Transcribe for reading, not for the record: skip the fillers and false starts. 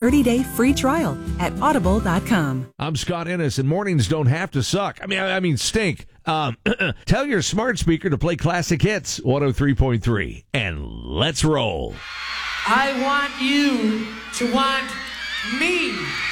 30-day free trial at audible.com. I'm Scott Ennis, and mornings don't have to suck. I mean stink. Tell your smart speaker to play classic hits 103.3, and let's roll. I want you to want me.